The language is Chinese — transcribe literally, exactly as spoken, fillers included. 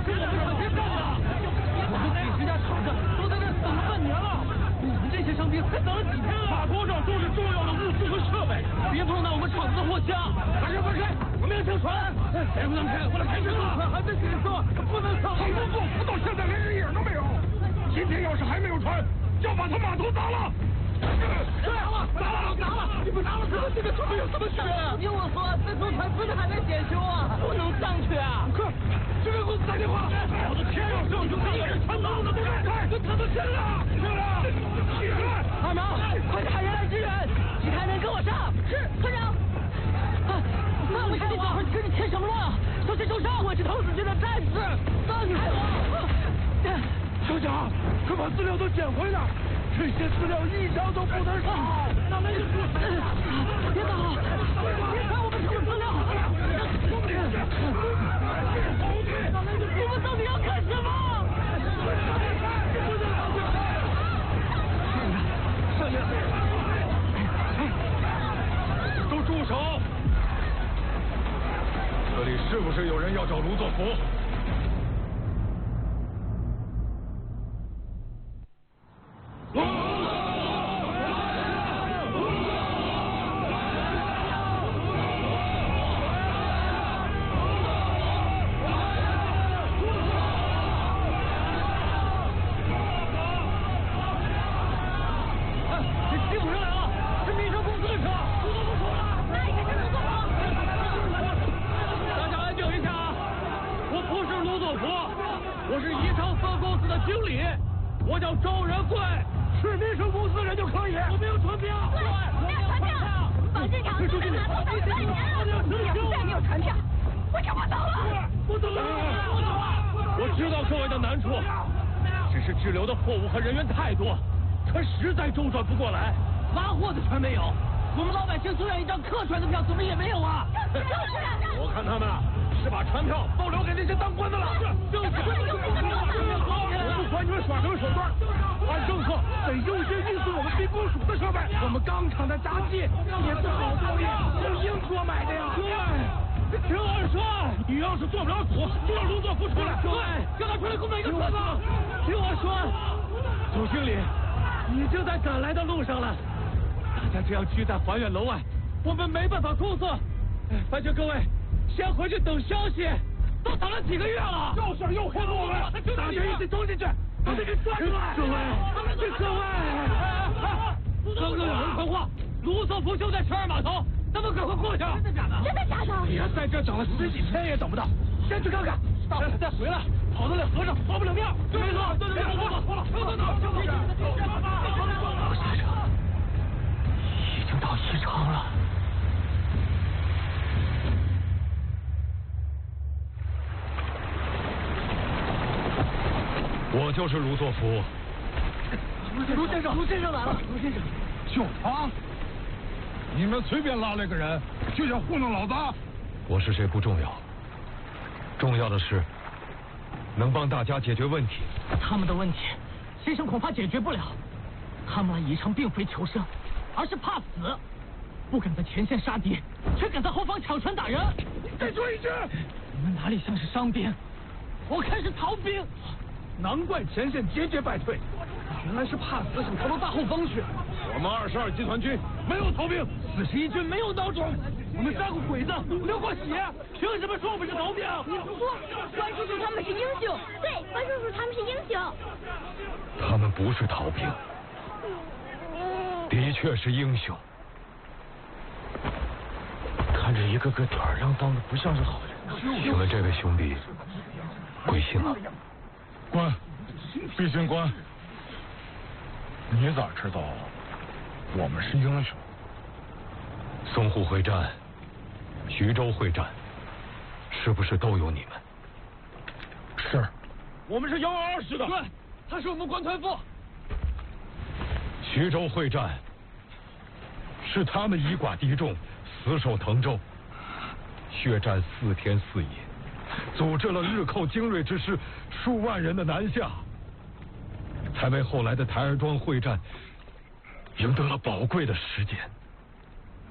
是我们上前干的，我们几十家厂子都在这等了半年了，你们这些伤兵才等了几天了？码头上都是重要的物资和设备，别碰到我们厂子的货箱。把人分开，我们要停船。谁不能开？我来开车。船还在紧缩，不能上。航空作服到现在连人影都没有。今天要是还没有船，就要把他码头砸了。对，砸了，砸了，砸了！你们砸了，这个船没有怎么去啊？听我说，这艘船真的还在检修啊，不能上去啊！快，支援公司打电话！我的天啊，这就这个船能不能不开？他们进了，进了！起来！二毛，快派人来支援！其他人跟我上！是，科长。啊，那我这会儿跟你添什么乱？小心受伤！我是童子军的战士，放开我！首长，快把资料都捡回来！这些资料一张都不能少！那没事，别打了，别看我们偷资料！你们到底要干什么？少爷，都住手！这里是不是有人要找卢作孚？我是宜昌分公司的经理，我叫周仁贵，是民生公司人就可以。我没有传票， 对，没有传票，保证厂都在码头等半年了。你要是再没有传票，我就不走了。 不走了，我知道各位的难处，只是滞留的货物和人员太多，船实在周转不过来。拉货的船没有，我们老百姓就要一张客船的票，怎么也没有啊？我看他们啊。是把船票都留给那些当官的了。政府，我不管你们耍什么手段，按政策得优先运送我们兵工署的设备。我们钢厂的闸机也是好东西，从英国买的呀。对，听我说，你要是做不了主，就让卢作孚出来。对，叫他出来给我们一个船子。听我说，总经理已经在赶来的路上了。大家这样聚在环远楼外，我们没办法工作。烦请各位。先回去等消息，都等了几个月了。有事又黑我们，大家一起冲进去，把这给抓出来！各位，各位，刚刚有人传话，卢作孚就在十二码头，咱们赶快过去。真的假的？ 真的假的？ 哎呀，在这等了十几天也等不到，先去看看。大伙再回来，跑得了和尚跑不了庙。没错，对对对，错了错了，走走走，刘先生已经到宜昌了。我就是卢作孚。卢先生，卢先生来了。卢先生， 就他？你们随便拉来个人，就想糊弄老子？ 我是谁不重要，重要的是能帮大家解决问题。 他们的问题，先生恐怕解决不了。他们来宜昌并非求生，而是怕死，不敢在前线杀敌，却敢在后方抢船打人。再说一句，你们哪里像是伤兵？我看是逃兵。难怪前线节节败退，原来是怕死，想逃到大后方去。 我们二十二集团军没有逃兵， 四十一军没有孬种，我们杀过鬼子，流过血，凭什么说我们是逃兵？ 不，关叔叔他们是英雄。对，关叔叔他们是英雄。 他们不是逃兵，的确是英雄。看着一个个吊儿郎当的，不像是好人。请问这位兄弟贵姓啊？ 官，毕竟官，你咋知道我们是英雄？ 淞沪会战、徐州会战，是不是都有你们？ 是。 我们是幺二二师的。对，他是我们关团副。 徐州会战，是他们以寡敌众，死守滕州，血战四天四夜。组织了日寇精锐之师数万人的南下，才为后来的台儿庄会战赢得了宝贵的时间。